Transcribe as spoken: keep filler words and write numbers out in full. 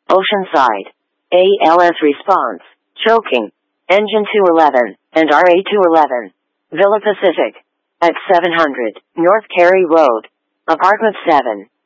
Oceanside. A L S response. Choking. Engine two eleven, and R A two eleven. Villa Pacific. At seven hundred, North Cary Road. Apartment seven.